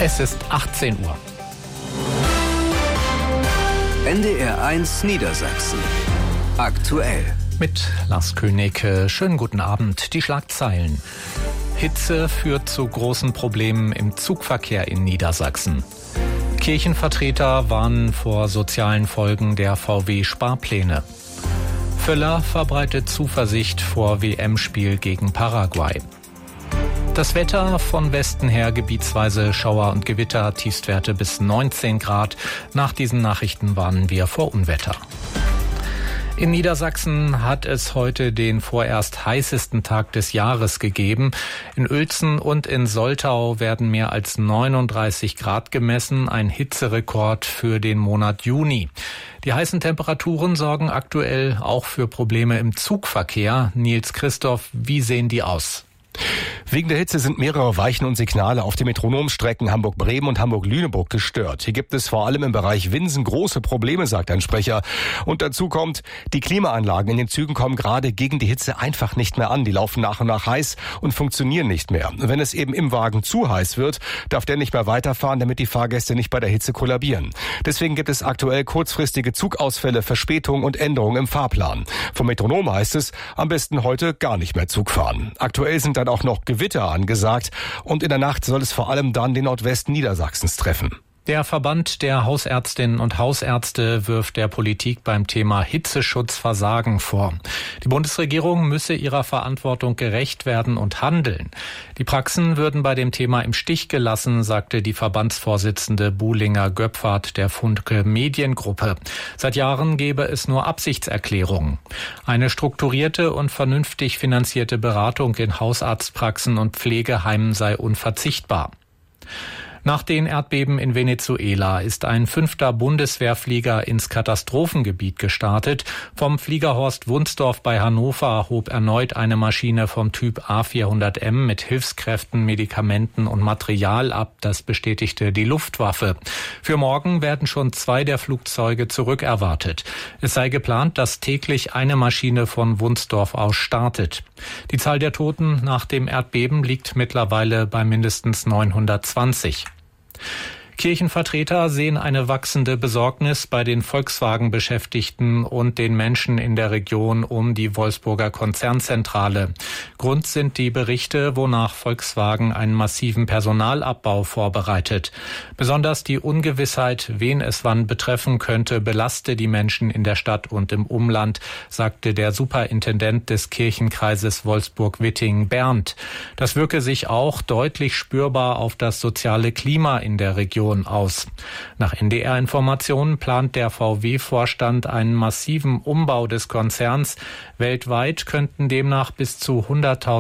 Es ist 18 Uhr. NDR 1 Niedersachsen. Aktuell. Mit Lars König. Schönen guten Abend. Die Schlagzeilen. Hitze führt zu großen Problemen im Zugverkehr in Niedersachsen. Kirchenvertreter warnen vor sozialen Folgen der VW-Sparpläne. Völler verbreitet Zuversicht vor WM-Spiel gegen Paraguay. Das Wetter von Westen her gebietsweise Schauer und Gewitter, Tiefstwerte bis 19 Grad. Nach diesen Nachrichten warnen wir vor Unwetter. In Niedersachsen hat es heute den vorerst heißesten Tag des Jahres gegeben. In Uelzen und in Soltau werden mehr als 39 Grad gemessen, ein Hitzerekord für den Monat Juni. Die heißen Temperaturen sorgen aktuell auch für Probleme im Zugverkehr. Nils Christoph, wie sehen die aus? Wegen der Hitze sind mehrere Weichen und Signale auf den Metronomstrecken Hamburg-Bremen und Hamburg-Lüneburg gestört. Hier gibt es vor allem im Bereich Winsen große Probleme, sagt ein Sprecher. Und dazu kommt, die Klimaanlagen in den Zügen kommen gerade gegen die Hitze einfach nicht mehr an. Die laufen nach und nach heiß und funktionieren nicht mehr. Wenn es eben im Wagen zu heiß wird, darf der nicht mehr weiterfahren, damit die Fahrgäste nicht bei der Hitze kollabieren. Deswegen gibt es aktuell kurzfristige Zugausfälle, Verspätungen und Änderungen im Fahrplan. Vom Metronom heißt es, am besten heute gar nicht mehr Zug fahren. Aktuell sind dann auch noch Gewitter angesagt und in der Nacht soll es vor allem dann den Nordwesten Niedersachsens treffen. Der Verband der Hausärztinnen und Hausärzte wirft der Politik beim Thema Hitzeschutz Versagen vor. Die Bundesregierung müsse ihrer Verantwortung gerecht werden und handeln. Die Praxen würden bei dem Thema im Stich gelassen, sagte die Verbandsvorsitzende Buhlinger-Göpfert der Funke Mediengruppe. Seit Jahren gebe es nur Absichtserklärungen. Eine strukturierte und vernünftig finanzierte Beratung in Hausarztpraxen und Pflegeheimen sei unverzichtbar. Nach den Erdbeben in Venezuela ist ein 5. Bundeswehrflieger ins Katastrophengebiet gestartet. Vom Flieger Horst Wunsdorf bei Hannover hob erneut eine Maschine vom Typ A400M mit Hilfskräften, Medikamenten und Material ab. Das bestätigte die Luftwaffe. Für morgen werden schon 2 der Flugzeuge zurückerwartet. Es sei geplant, dass täglich eine Maschine von Wunsdorf aus startet. Die Zahl der Toten nach dem Erdbeben liegt mittlerweile bei mindestens 920. Kirchenvertreter sehen eine wachsende Besorgnis bei den Volkswagen-Beschäftigten und den Menschen in der Region um die Wolfsburger Konzernzentrale. Grund sind die Berichte, wonach Volkswagen einen massiven Personalabbau vorbereitet. Besonders die Ungewissheit, wen es wann betreffen könnte, belaste die Menschen in der Stadt und im Umland, sagte der Superintendent des Kirchenkreises Wolfsburg-Witting, Bernd. Das wirke sich auch deutlich spürbar auf das soziale Klima in der Region aus. Nach NDR-Informationen plant der VW-Vorstand einen massiven Umbau des Konzerns. Weltweit könnten demnach bis zu 100.000